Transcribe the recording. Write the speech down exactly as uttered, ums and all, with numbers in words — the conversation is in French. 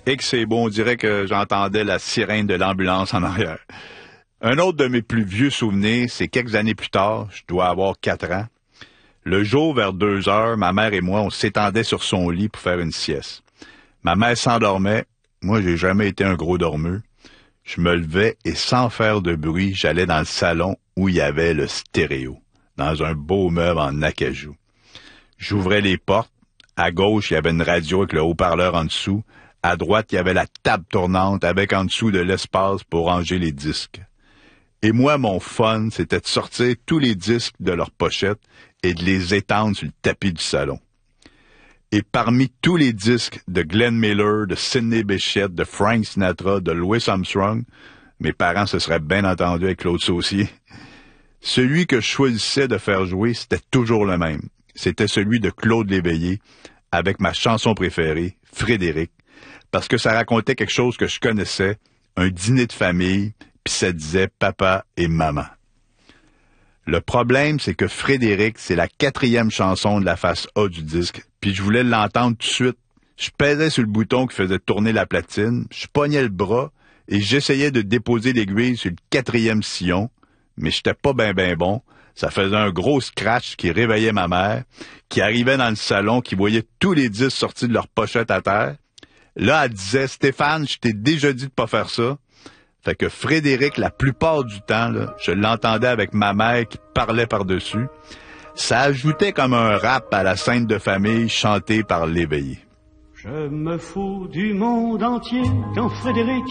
Et que c'est beau, on dirait que j'entendais la sirène de l'ambulance en arrière. Un autre de mes plus vieux souvenirs, c'est quelques années plus tard, je dois avoir quatre ans. Le jour, vers deux heures, ma mère et moi, on s'étendait sur son lit pour faire une sieste. Ma mère s'endormait. Moi, j'ai jamais été un gros dormeux. Je me levais et sans faire de bruit, j'allais dans le salon où il y avait le stéréo, dans un beau meuble en acajou. J'ouvrais les portes. À gauche, il y avait une radio avec le haut-parleur en dessous. À droite, il y avait la table tournante avec en dessous de l'espace pour ranger les disques. Et moi, mon fun, c'était de sortir tous les disques de leur pochette et de les étendre sur le tapis du salon. Et parmi tous les disques de Glenn Miller, de Sidney Bechet, de Frank Sinatra, de Louis Armstrong, mes parents se seraient bien entendus avec Claude Saucier, celui que je choisissais de faire jouer, c'était toujours le même. C'était celui de Claude Léveillé, avec ma chanson préférée, Frédéric, parce que ça racontait quelque chose que je connaissais, un dîner de famille, puis ça disait papa et maman. Le problème, c'est que Frédéric, c'est la quatrième chanson de la face A du disque, puis je voulais l'entendre tout de suite. Je pesais sur le bouton qui faisait tourner la platine, je pognais le bras, et j'essayais de déposer l'aiguille sur le quatrième sillon, mais j'étais pas ben ben bon. Ça faisait un gros scratch qui réveillait ma mère, qui arrivait dans le salon, qui voyait tous les disques sortis de leur pochette à terre. Là, elle disait, Stéphane, je t'ai déjà dit de pas faire ça. Fait que Frédéric, la plupart du temps, là, je l'entendais avec ma mère qui parlait par-dessus. Ça ajoutait comme un rap à la scène de famille chantée par Léveillé. Je me fous du monde entier quand Frédéric